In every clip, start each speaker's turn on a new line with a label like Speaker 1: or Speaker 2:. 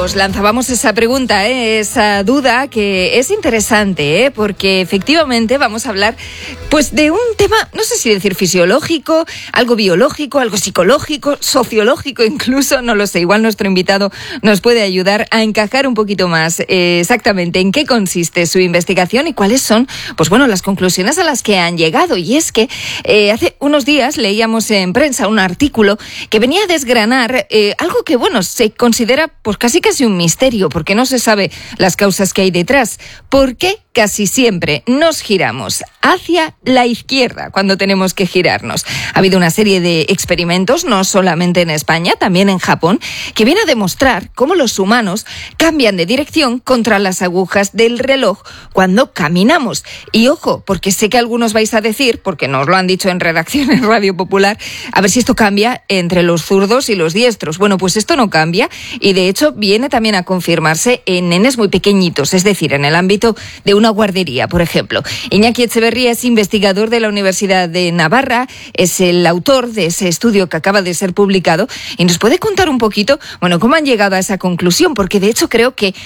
Speaker 1: os lanzábamos esa pregunta, esa duda que es interesante, porque efectivamente vamos a hablar pues de un tema, no sé si decir fisiológico, algo biológico, algo psicológico, sociológico incluso, no lo sé. Igual nuestro invitado nos puede ayudar a encajar un poquito más exactamente en qué consiste su investigación y cuáles son, pues bueno, las conclusiones a las que han llegado. Y es que hace unos días leíamos en prensa un artículo que venía a desgranar algo que, bueno, se considera pues casi un misterio, porque no se sabe las causas que hay detrás. ¿Por qué casi siempre nos giramos hacia la izquierda cuando tenemos que girarnos? Ha habido una serie de experimentos, no solamente en España, también en Japón, que viene a demostrar cómo los humanos cambian de dirección contra las agujas del reloj cuando caminamos. Y ojo, porque sé que algunos vais a decir, porque nos lo han dicho en redacción en Radio Popular, a ver si esto cambia entre los zurdos y los diestros. Bueno, pues esto no cambia y de hecho viene también a confirmarse en nenes muy pequeñitos, es decir, en el ámbito de una guardería, por ejemplo. Iñaki Etxeberria es investigador de la Universidad de Navarra, es el autor de ese estudio que acaba de ser publicado y nos puede contar un poquito, bueno, cómo han llegado a esa conclusión, porque de hecho creo que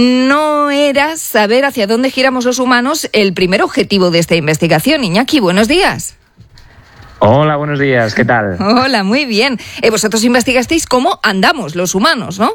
Speaker 1: no era saber hacia dónde giramos los humanos el primer objetivo de esta investigación. Iñaki, buenos días.
Speaker 2: Hola, buenos días, ¿qué tal?
Speaker 1: Hola, muy bien. Vosotros investigasteis cómo andamos los humanos, ¿no?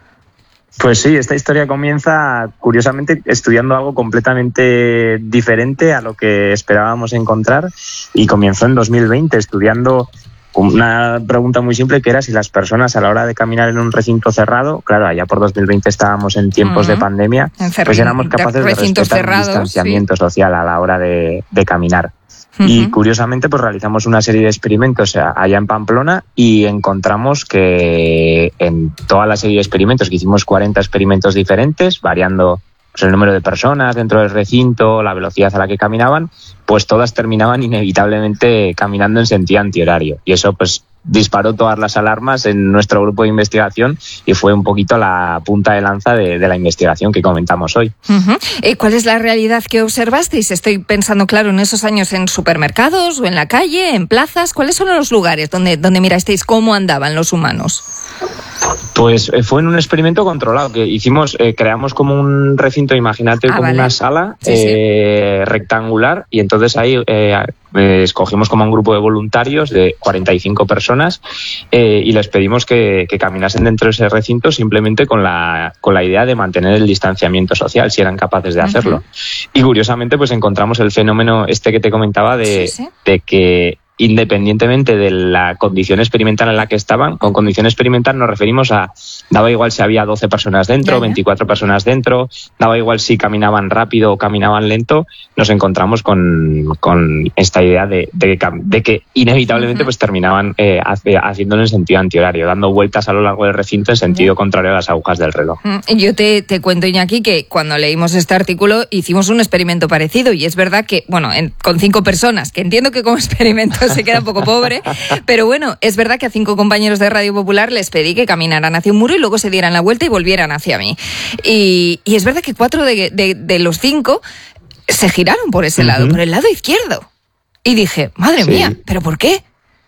Speaker 2: Pues sí, esta historia comienza, curiosamente, estudiando algo completamente diferente a lo que esperábamos encontrar y comenzó en 2020 estudiando una pregunta muy simple que era si las personas a la hora de caminar en un recinto cerrado, claro, allá por 2020 estábamos en tiempos de pandemia, pues éramos capaces de respetar el distanciamiento social a la hora de caminar. Y curiosamente pues realizamos una serie de experimentos allá en Pamplona y encontramos que en toda la serie de experimentos, que hicimos 40 experimentos diferentes, variando pues el número de personas dentro del recinto, la velocidad a la que caminaban, pues todas terminaban inevitablemente caminando en sentido antihorario. Y eso pues disparó todas las alarmas en nuestro grupo de investigación y fue un poquito la punta de lanza de la investigación que comentamos hoy.
Speaker 1: ¿Cuál es la realidad que observasteis? Estoy pensando, claro, en esos años en supermercados o en la calle, en plazas. ¿Cuáles son los lugares donde mirasteis cómo andaban los humanos?
Speaker 2: Pues fue en un experimento controlado que hicimos, creamos como un recinto, imagínate como una sala rectangular y entonces ahí escogimos como un grupo de voluntarios de 45 personas y les pedimos que caminasen dentro de ese recinto simplemente con la idea de mantener el distanciamiento social, si eran capaces de hacerlo. Y curiosamente pues encontramos el fenómeno este que te comentaba de que independientemente de la condición experimental en la que estaban, con condición experimental nos referimos a, daba igual si había 12 personas dentro, 24 personas dentro, daba igual si caminaban rápido o caminaban lento, nos encontramos con esta idea de que inevitablemente pues terminaban haciéndolo en sentido antihorario, dando vueltas a lo largo del recinto en sentido contrario a las agujas del reloj.
Speaker 1: Yo te cuento, Iñaki, que cuando leímos este artículo hicimos un experimento parecido y es verdad que, bueno, con 5 personas, que entiendo que como experimento se queda un poco pobre, pero bueno, es verdad que a 5 compañeros de Radio Popular les pedí que caminaran hacia un muro y luego se dieran la vuelta y volvieran hacia mí. Y es verdad que 4 de los 5 se giraron por ese lado, por el lado izquierdo. Y dije, madre mía, ¿pero por qué?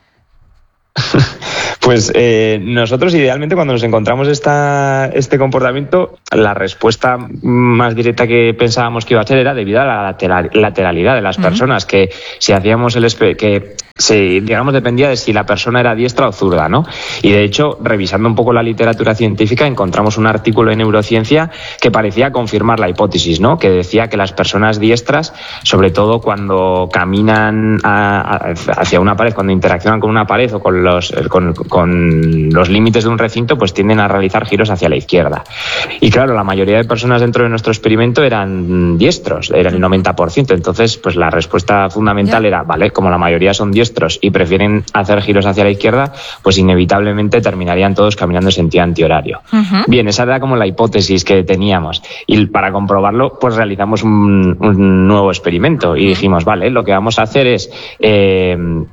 Speaker 2: Pues nosotros idealmente cuando nos encontramos este comportamiento, la respuesta más directa que pensábamos que iba a ser era debido a la lateralidad de las personas, que si hacíamos digamos, dependía de si la persona era diestra o zurda, ¿no? Y de hecho, revisando un poco la literatura científica, encontramos un artículo de neurociencia que parecía confirmar la hipótesis, ¿no? Que decía que las personas diestras, sobre todo cuando caminan hacia una pared, cuando interaccionan con una pared o con los límites de un recinto, pues tienden a realizar giros hacia la izquierda. Y claro, la mayoría de personas dentro de nuestro experimento eran diestros, era el 90%. Entonces, pues la respuesta fundamental era, vale, como la mayoría son diestros y prefieren hacer giros hacia la izquierda, pues inevitablemente terminarían todos caminando en sentido antihorario. Bien, esa era como la hipótesis que teníamos. Y para comprobarlo, pues realizamos un nuevo experimento y dijimos, vale, lo que vamos a hacer es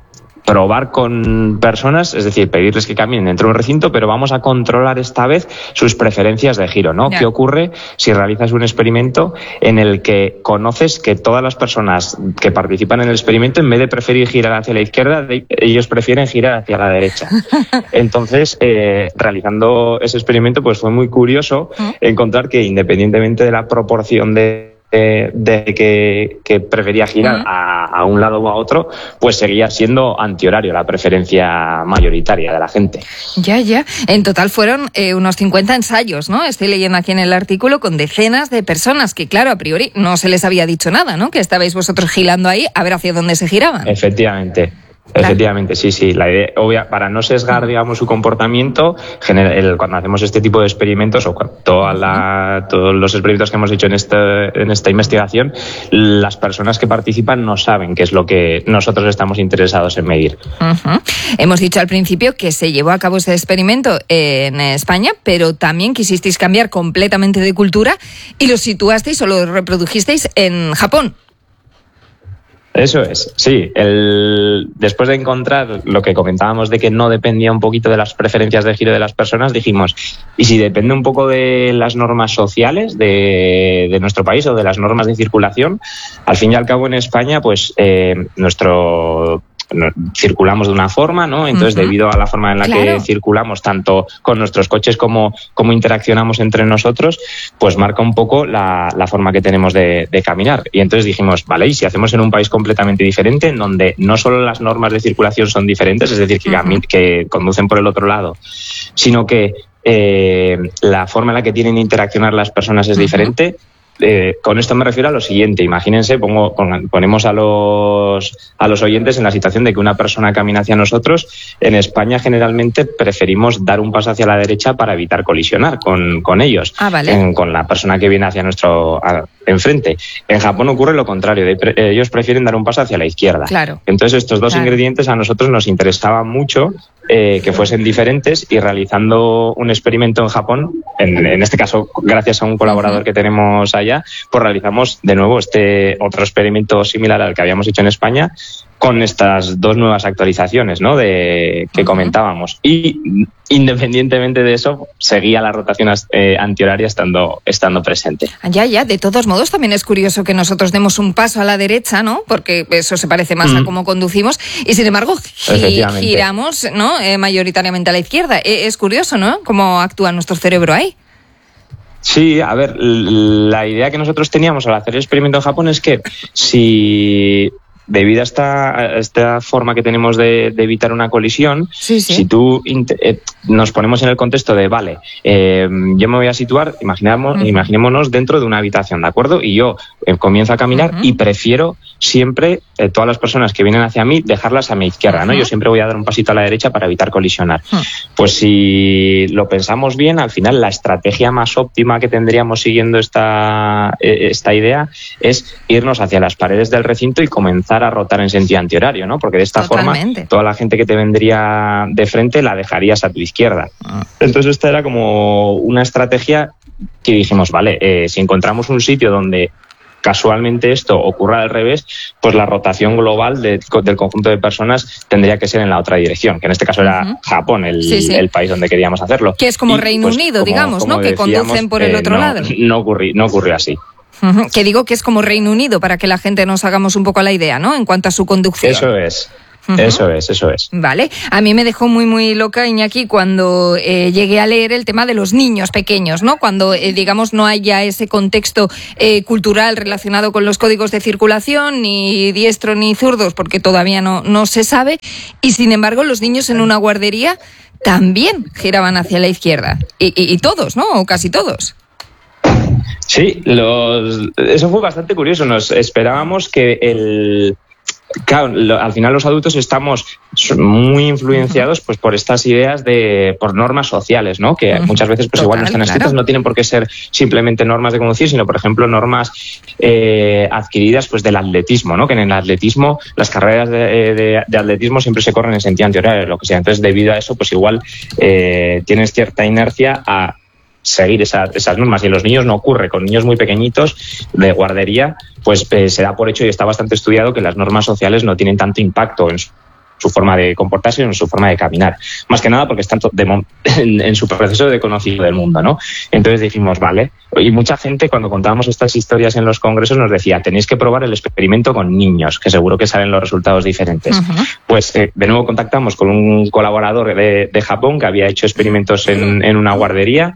Speaker 2: probar con personas, es decir, pedirles que caminen dentro de un recinto, pero vamos a controlar esta vez sus preferencias de giro, ¿no? ¿Qué ocurre si realizas un experimento en el que conoces que todas las personas que participan en el experimento, en vez de preferir girar hacia la izquierda, ellos prefieren girar hacia la derecha? Entonces, realizando ese experimento, pues fue muy curioso encontrar que, independientemente de la proporción de que prefería girar a un lado o a otro, pues seguía siendo antihorario la preferencia mayoritaria de la gente.
Speaker 1: Ya. En total fueron unos 50 ensayos, ¿no? Estoy leyendo aquí en el artículo, con decenas de personas que, claro, a priori no se les había dicho nada, ¿no? Que estabais vosotros girando ahí a ver hacia dónde se giraban.
Speaker 2: Efectivamente. Efectivamente, sí. La idea, para no sesgar, digamos, su comportamiento, cuando hacemos este tipo de experimentos o todos los experimentos que hemos hecho en esta investigación, las personas que participan no saben qué es lo que nosotros estamos interesados en medir.
Speaker 1: Hemos dicho al principio que se llevó a cabo este experimento en España, pero también quisisteis cambiar completamente de cultura y lo situasteis o lo reprodujisteis en Japón.
Speaker 2: Eso es, sí. Después de encontrar lo que comentábamos de que no dependía un poquito de las preferencias de giro de las personas, dijimos, ¿y si depende un poco de las normas sociales de nuestro país o de las normas de circulación? Al fin y al cabo, en España, pues circulamos de una forma, ¿no? Entonces, debido a la forma en la que circulamos, tanto con nuestros coches como interaccionamos entre nosotros, pues marca un poco la forma que tenemos de caminar. Y entonces dijimos, vale, y si hacemos en un país completamente diferente, en donde no solo las normas de circulación son diferentes, es decir, que conducen por el otro lado, sino que la forma en la que tienen que interaccionar las personas es diferente. Con esto me refiero a lo siguiente. Imagínense, ponemos a los oyentes en la situación de que una persona camina hacia nosotros. En España generalmente preferimos dar un paso hacia la derecha para evitar colisionar con ellos, con la persona que viene hacia nuestro enfrente. En Japón ocurre lo contrario, ellos prefieren dar un paso hacia la izquierda.
Speaker 1: Claro.
Speaker 2: Entonces estos dos ingredientes a nosotros nos interesaban mucho que fuesen diferentes, y realizando un experimento en Japón, en este caso gracias a un colaborador que tenemos allá, pues realizamos de nuevo otro experimento similar al que habíamos hecho en España, con estas dos nuevas actualizaciones, ¿no? Que comentábamos. Y independientemente de eso, seguía la rotación antihoraria estando presente.
Speaker 1: Ya. De todos modos, también es curioso que nosotros demos un paso a la derecha, ¿no? Porque eso se parece más a cómo conducimos, y sin embargo giramos, ¿no? Mayoritariamente a la izquierda. Es curioso, ¿no? Cómo actúa nuestro cerebro ahí.
Speaker 2: Sí, a ver, la idea que nosotros teníamos al hacer el experimento en Japón es que si, debido a esta forma que tenemos de evitar una colisión, si tú nos ponemos en el contexto de, vale, yo me voy a situar, imaginémonos dentro de una habitación, ¿de acuerdo? Y yo comienzo a caminar y prefiero siempre, todas las personas que vienen hacia mí, dejarlas a mi izquierda, ¿no? Yo siempre voy a dar un pasito a la derecha para evitar colisionar. Pues si lo pensamos bien, al final la estrategia más óptima que tendríamos siguiendo esta idea es irnos hacia las paredes del recinto y comenzar a rotar en sentido antihorario, ¿no? Porque de esta forma toda la gente que te vendría de frente la dejarías a tu izquierda. Entonces esta era como una estrategia que dijimos, vale, si encontramos un sitio donde casualmente esto ocurra al revés, pues la rotación global del conjunto de personas tendría que ser en la otra dirección, que en este caso era Japón, el país donde queríamos hacerlo.
Speaker 1: Que es como Reino Unido, digamos, ¿no? Que conducen por el otro lado.
Speaker 2: No ocurrió así.
Speaker 1: Que digo que es como Reino Unido, para que la gente nos hagamos un poco la idea, ¿no? En cuanto a su conducción.
Speaker 2: Eso es. Eso es.
Speaker 1: Vale. A mí me dejó muy, muy loca, Iñaki, cuando llegué a leer el tema de los niños pequeños, ¿no? Cuando, digamos, no haya ese contexto cultural relacionado con los códigos de circulación, ni diestros ni zurdos, porque todavía no se sabe. Y, sin embargo, los niños en una guardería también giraban hacia la izquierda. Y todos, ¿no? O casi todos.
Speaker 2: Sí, eso fue bastante curioso. Nos esperábamos que claro, al final los adultos estamos muy influenciados pues por estas ideas por normas sociales, ¿no? Que muchas veces pues igual no están escritas, no tienen por qué ser simplemente normas de conducir, sino por ejemplo normas adquiridas pues del atletismo, ¿no? Que en el atletismo, las carreras de atletismo siempre se corren en sentido antihorario, lo que sea. Entonces, debido a eso, pues igual tienes cierta inercia a seguir esas normas, y en los niños no ocurre. Con niños muy pequeñitos de guardería, pues se da por hecho, y está bastante estudiado, que las normas sociales no tienen tanto impacto su forma de comportarse y en su forma de caminar. Más que nada porque están en su proceso de conocido del mundo, ¿no? Entonces dijimos, vale. Y mucha gente, cuando contábamos estas historias en los congresos, nos decía, tenéis que probar el experimento con niños, que seguro que salen los resultados diferentes. Uh-huh. Pues de nuevo contactamos con un colaborador de Japón que había hecho experimentos en una guardería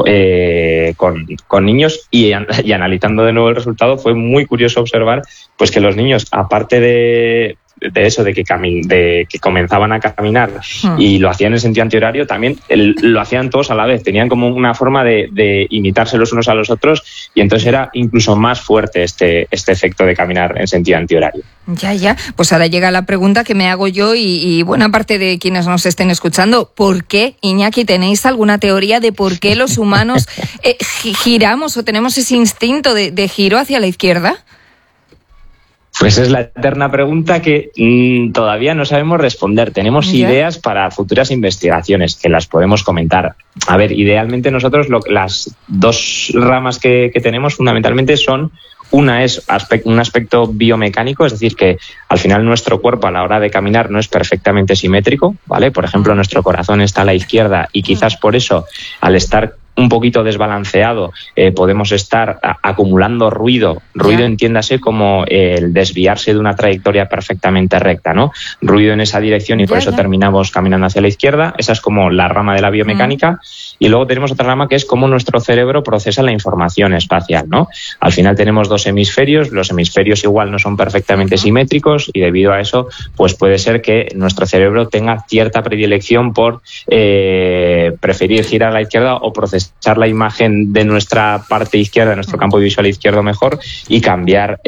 Speaker 2: con niños y analizando de nuevo el resultado, fue muy curioso observar pues que los niños, aparte de eso, de que comenzaban a caminar y lo hacían en sentido antihorario, también lo hacían todos a la vez. Tenían como una forma de imitarse los unos a los otros y entonces era incluso más fuerte este efecto de caminar en sentido antihorario.
Speaker 1: Ya. Pues ahora llega la pregunta que me hago yo y buena parte de quienes nos estén escuchando. ¿Por qué, Iñaki, tenéis alguna teoría de por qué los humanos giramos o tenemos ese instinto de giro hacia la izquierda?
Speaker 2: Pues es la eterna pregunta que todavía no sabemos responder. Tenemos ideas para futuras investigaciones que las podemos comentar. A ver, idealmente nosotros las dos ramas que tenemos fundamentalmente son: una es un aspecto biomecánico, es decir, que al final nuestro cuerpo a la hora de caminar no es perfectamente simétrico, ¿vale? Por ejemplo, nuestro corazón está a la izquierda y quizás por eso, al estar un poquito desbalanceado, podemos estar acumulando ruido. Ruido, entiéndase como el desviarse de una trayectoria perfectamente recta, ¿no? Ruido en esa dirección y por eso terminamos caminando hacia la izquierda. Esa es como la rama de la biomecánica. Y luego tenemos otra rama que es cómo nuestro cerebro procesa la información espacial, ¿no? Al final tenemos dos hemisferios. Los hemisferios igual no son perfectamente simétricos y debido a eso, pues puede ser que nuestro cerebro tenga cierta predilección por preferir girar a la izquierda o procesar la imagen de nuestra parte izquierda, de nuestro campo visual izquierdo mejor y cambiar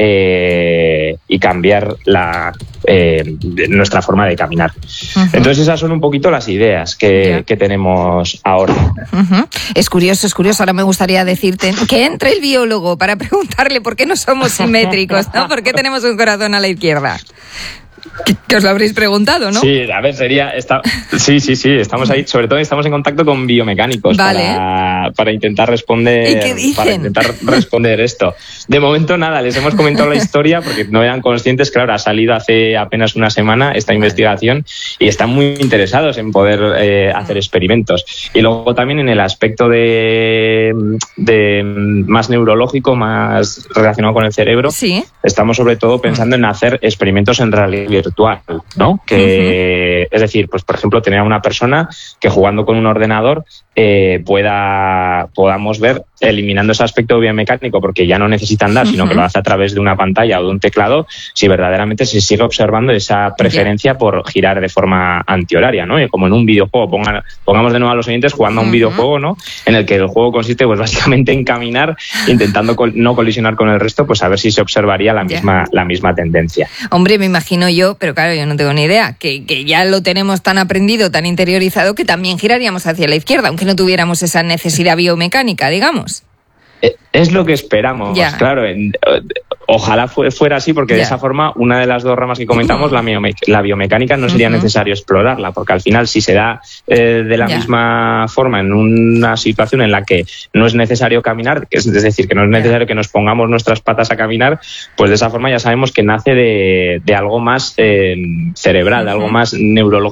Speaker 2: nuestra forma de caminar. Uh-huh. Entonces esas son un poquito las ideas que tenemos ahora.
Speaker 1: Uh-huh. Es curioso. Ahora me gustaría decirte que entre el biólogo para preguntarle por qué no somos simétricos, ¿no? ¿Por qué tenemos un corazón a la izquierda? Que os lo habréis preguntado, ¿no?
Speaker 2: Sí, a ver, Sí, estamos ahí, sobre todo estamos en contacto con biomecánicos, vale, para intentar responder.
Speaker 1: ¿Y qué dicen?
Speaker 2: Para intentar responder esto. De momento nada, les hemos comentado la historia porque no eran conscientes que ahora ha salido hace apenas una semana esta investigación y están muy interesados en poder hacer experimentos. Y luego también en el aspecto de más neurológico, más relacionado con el cerebro, ¿sí? Estamos sobre todo pensando en hacer experimentos en realidad virtual, ¿no? Que, es decir, pues por ejemplo, tener a una persona que jugando con un ordenador podamos ver, eliminando ese aspecto biomecánico, porque ya no necesita andar, sino que lo hace a través de una pantalla o de un teclado, si verdaderamente se sigue observando esa preferencia por girar de forma antihoraria, ¿no? Y como en un videojuego, pongamos de nuevo a los oyentes jugando a un videojuego, ¿no? En el que el juego consiste, pues básicamente en caminar, intentando no colisionar con el resto, pues a ver si se observaría la misma tendencia.
Speaker 1: Hombre, me imagino yo, pero claro, yo no tengo ni idea, que ya lo tenemos tan aprendido, tan interiorizado, que también giraríamos hacia la izquierda, aunque no tuviéramos esa necesidad biomecánica, digamos.
Speaker 2: Es lo que esperamos, claro. Ojalá fuera así, porque de esa forma, una de las dos ramas que comentamos, la biomecánica, no sería necesario explorarla, porque al final, si se da de la misma forma en una situación en la que no es necesario caminar, es decir, que no es necesario que nos pongamos nuestras patas a caminar, pues de esa forma ya sabemos que nace de algo más cerebral, de algo más neurológico